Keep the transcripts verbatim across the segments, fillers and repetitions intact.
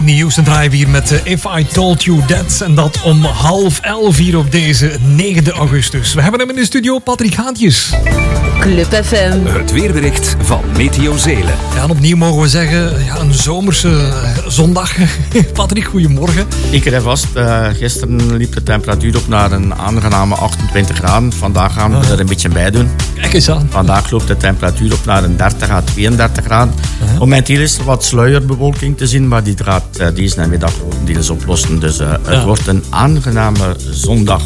Whitney Houston draaien we hier met uh, If I Told You That. En dat om half elf hier op deze negende augustus. We hebben hem in de studio, Patrick Haantjes. Club F M. Het weerbericht van Meteo Zelen. Ja, en opnieuw mogen we zeggen, ja, een zomerse uh, zondag. Patrick, goedemorgen. Ik rij vast. Uh, gisteren liep de temperatuur op naar een aangename achtentwintig graden. Vandaag gaan we uh-huh. er een beetje bij doen. Kijk eens aan. Vandaag loopt de temperatuur op naar een dertig à tweeëndertig graden. Uh-huh. Momenteel is er wat sluierbewolking te zien, maar die gaat uh, deze namiddag deels oplossen. Dus uh, het uh. wordt een aangename zondag.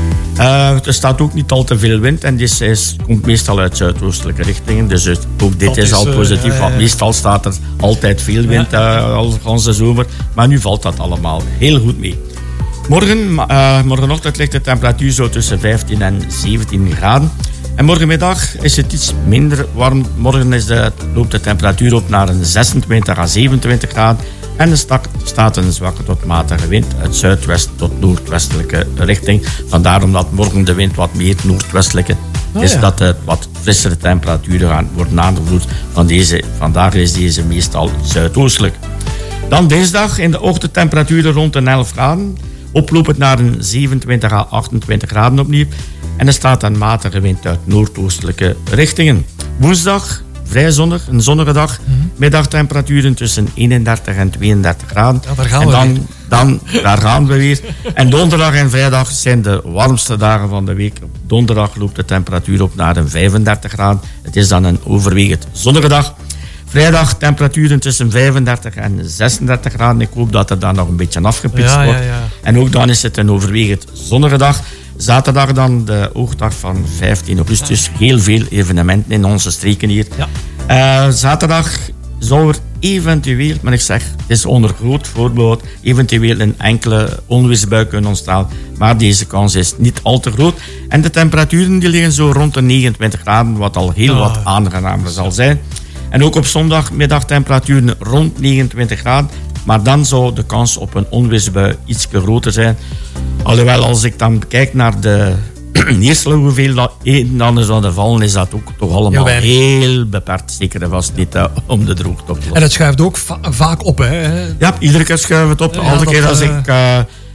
Uh, er staat ook niet al te veel wind en dit is, komt meestal uit zuidoostelijke richtingen. Dus het, ook dit is, is al positief, uh, ja, ja. want meestal staat er altijd veel wind uh, al de zomer. Maar nu valt dat allemaal heel goed mee. Morgen, uh, morgenochtend ligt de temperatuur zo tussen vijftien en zeventien graden. En morgenmiddag is het iets minder warm. Morgen is de, loopt de temperatuur op naar een zesentwintig à zevenentwintig graden. En er staat een zwakke tot matige wind uit zuidwest tot noordwestelijke richting. Vandaar omdat morgen de wind wat meer noordwestelijke oh, is, ja. dat er wat frissere temperaturen gaan worden aangevoerd. Van deze, vandaag is deze meestal zuidoostelijk. Dan dinsdag in de ochtend temperaturen rond de elf graden. Oplopend naar een zevenentwintig à achtentwintig graden opnieuw. En er staat een matige wind uit noordoostelijke richtingen. Woensdag vrij zonnig, een zonnige dag. Mm-hmm. Middagtemperaturen tussen eenendertig en tweeëndertig graden. Ja, daar gaan en we dan, weer. dan, daar gaan we weer. En donderdag en vrijdag zijn de warmste dagen van de week. Op donderdag loopt de temperatuur op naar een vijfendertig graden. Het is dan een overwegend zonnige dag. Vrijdag temperaturen tussen vijfendertig en zesendertig graden. Ik hoop dat er dan nog een beetje afgepitst ja, wordt. Ja, ja. En ook dan is het een overwegend zonnige dag. Zaterdag dan de oogdag van vijftien augustus. Heel veel evenementen in onze streken hier. Ja. Uh, zaterdag zou er eventueel, maar ik zeg, het is onder groot voorbehoud, eventueel een enkele onweersbui kunnen ontstaan. Maar deze kans is niet al te groot. En de temperaturen die liggen zo rond de negenentwintig graden, wat al heel oh. wat aangenamer zal zijn. En ook op zondag middagtemperaturen rond negenentwintig graden. Maar dan zou de kans op een onweersbui iets groter zijn. Alhoewel, als ik dan kijk naar de eerste hoeveel dat een dan is aan de vallen, is dat ook toch allemaal heel beperkt. Zeker en vast niet uh, om de droogte op te lossen. En het schuift ook va- vaak op, hè? Ja, iedere keer schuift het op. Ja, Elke keer als uh... ik uh,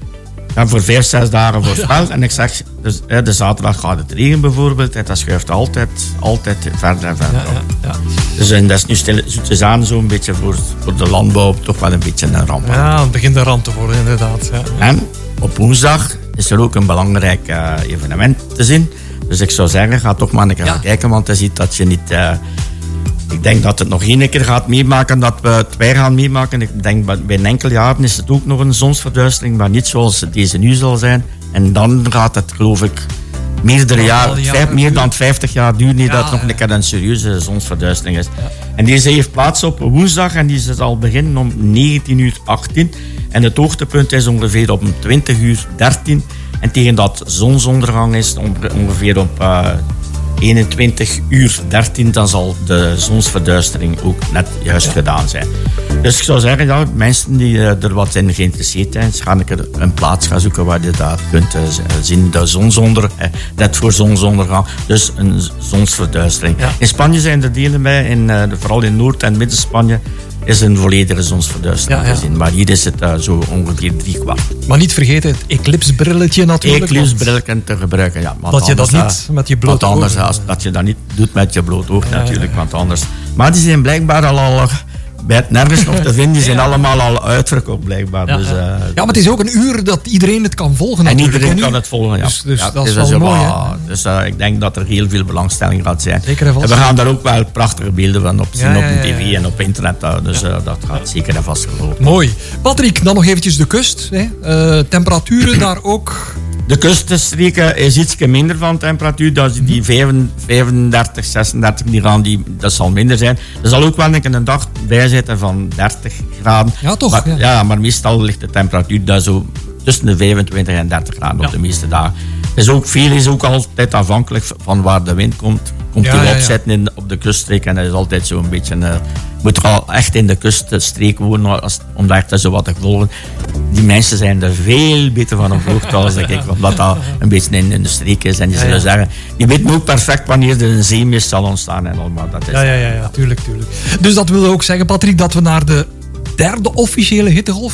ja, voor vijf, zes dagen voorspel ja. en ik zeg, dus, uh, de zaterdag gaat het regen bijvoorbeeld, en dat schuift altijd, altijd verder en verder ja, op. Ja, ja. Dus en dat is nu stil, zoetjes aan zo'n beetje voor, voor de landbouw toch wel een beetje een ramp. Ja, het begint een ramp te worden inderdaad. Ja. En op woensdag is er ook een belangrijk uh, evenement te zien. Dus ik zou zeggen, ga toch maar een keer ja. gaan kijken, want je ziet dat je niet... Uh, ik denk dat het nog één keer gaat meemaken, dat we het weer gaan meemaken. Ik denk bij een enkel jaar is het ook nog een zonsverduistering, maar niet zoals deze nu zal zijn. En dan gaat het, geloof ik, meerdere jaren, vijf, meer dan vijftig jaar duren niet ja, dat het nog een keer een serieuze zonsverduistering is. Ja. En deze heeft plaats op woensdag en die zal beginnen om negentien uur achttien. En het hoogtepunt is ongeveer om twintig uur dertien. En tegen dat zonsondergang is ongeveer op uh, eenentwintig uur dertien, dan zal de zonsverduistering ook net juist ja. gedaan zijn. Dus ik zou zeggen, ja, mensen die uh, er wat in geïnteresseerd zijn, gaan ik er een plaats gaan zoeken waar je dat kunt uh, zien. De zonsonder, uh, net voor zonsondergang, dus een zonsverduistering. Ja. In Spanje zijn er delen bij, in, uh, vooral in Noord- en Midden-Spanje is een volledige zonsverduistering ja, ja. gezien. Maar hier is het uh, zo ongeveer drie kwart. Maar niet vergeten het eclipsbrilletje natuurlijk. Eclipsbrilletje te gebruiken, ja. Dat je dat niet met je bloot oog... anders, als, dat je dat niet doet met je bloot oog ja, natuurlijk, ja, ja. want anders... Maar die zijn blijkbaar al... al bij het nergens nog te vinden, die zijn ja. allemaal al uitverkocht blijkbaar. Ja, dus, uh, ja, maar het is ook een uur dat iedereen het kan volgen. En iedereen kan het volgen, ja. Dus, dus ja, dat is dus wel mooi, uh, Dus uh, ik denk dat er heel veel belangstelling gaat zijn. Zeker en vast. En we gaan daar ook wel prachtige beelden van op zien, ja, ja, ja, ja. op tv en op internet. Uh, dus uh, dat gaat zeker en vast gelopen. Mooi. Patrick, dan nog eventjes de kust. Hè. Uh, temperaturen daar ook... De kuststreken is iets minder van temperatuur. Dat die vijfendertig, zesendertig, die gaan die, dat zal minder zijn. Er zal ook wel een dag bij zitten van dertig graden. Ja, toch? Maar, ja. ja, maar meestal ligt de temperatuur daar zo tussen de vijfentwintig en dertig graden ja. op de meeste dagen. Is ook, veel is ook altijd afhankelijk van waar de wind komt. Komt ja, die ja, opzetten ja. in, op de kuststreek en dat is altijd zo'n beetje... Uh, moet er al echt in de kuststreek wonen als, om daar te zo wat te volgen. Die mensen zijn er veel beter van op hoogte als ik, omdat dat een beetje in, in de streek is. En die ja, zullen ja. zeggen, die weten ook perfect wanneer er een zeemist zal ontstaan en allemaal. Dat is ja, ja, ja, ja, tuurlijk, tuurlijk. Dus dat wil ook zeggen, Patrick, dat we naar de derde officiële hittegolf